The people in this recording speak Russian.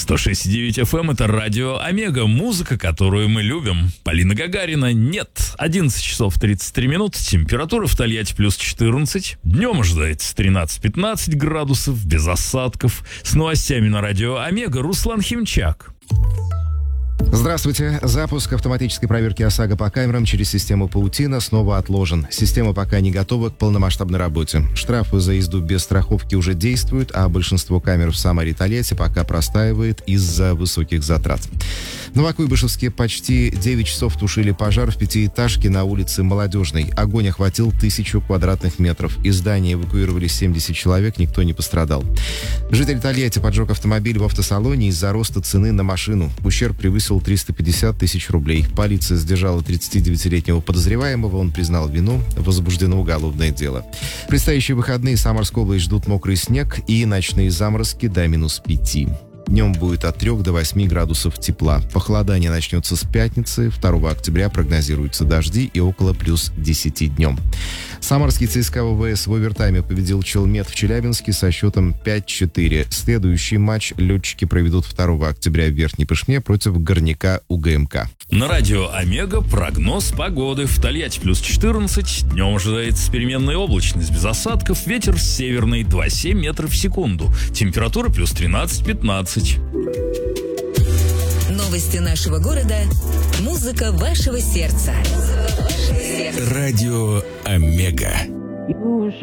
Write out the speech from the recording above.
106.9 FM — это радио Омега, музыка, которую мы любим. Полина Гагарина нет. 11 часов 33 минуты, температура в Тольятти плюс 14. Днем ожидается 13-15 градусов, без осадков. С новостями на радио Омега Руслан Химчак. Здравствуйте. Запуск автоматической проверки ОСАГО по камерам через систему «Паутина» снова отложен. Система пока не готова к полномасштабной работе. Штрафы за езду без страховки уже действуют, а большинство камер в самой Тольятти пока простаивает из-за высоких затрат. В Новокуйбышевске почти 9 часов тушили пожар в пятиэтажке на улице Молодежной. Огонь охватил 1000 квадратных метров. Из здания эвакуировали 70 человек, никто не пострадал. Житель Тольятти поджег автомобиль в автосалоне из-за роста цены на машину. Ущерб превысил 350 тысяч рублей. Полиция задержала 39-летнего подозреваемого. Он признал вину. Возбуждено уголовное дело. В предстоящие выходные Самарскую область ждут мокрый снег и ночные заморозки до -5. Днем будет от 3 до 8 градусов тепла. Похолодание начнется с пятницы. 2 октября прогнозируются дожди и около +10 днем. Самарский ЦСКА ВВС в овертайме победил Челмет в Челябинске со счетом 5-4. Следующий матч летчики проведут 2 октября в Верхней Пышме против Горняка УГМК. На радио Омега прогноз погоды. В Тольятти плюс 14. Днем ожидается переменная облачность без осадков. Ветер северный 2,7 метров в секунду. Температура плюс 13-15. Новости нашего города. Музыка вашего сердца. Радио Омега.